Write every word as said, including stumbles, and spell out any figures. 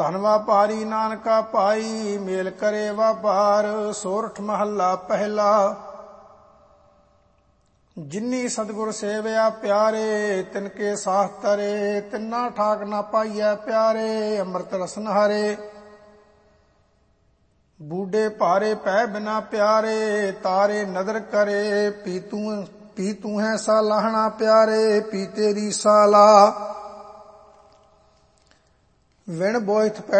ਧਨ ਵਾਪਾਰੀ ਨਾਨਕਾ ਪਾਈ, ਮੇਲ ਕਰੇ ਵਾਪਾਰ। ਸੋਰਠ ਮਹੱਲਾ ਪਹਿਲਾ। ਜਿਨੀ ਸਤਿਗੁਰ ਸੇਵਿਆ ਪਿਆਰੇ, ਤਿਨਕੇ ਸਾਹ ਤਰੇ। ਤਿੰਨਾ ਠਾਕ ਨਾ ਪਾਈਐ ਪਿਆਰੇ, ਅੰਮ੍ਰਿਤ ਰਸਨ ਹਰੇ। ਬੂਢੇ ਭਾਰੇ ਪੈ ਬਿਨਾ ਪਿਆਰੇ, ਤਾਰੇ ਨਦਰ ਕਰੇ। ਪੀ ਤੂੰ ਪੀ ਤੂੰ ਹੈ ਸਾਲਾਹਣਾ ਪਿਆਰੇ, ਪੀ ਤੇਰੀ ਸਾਲਾ। ਵਿਣ ਬੋਇਥ ਪੈ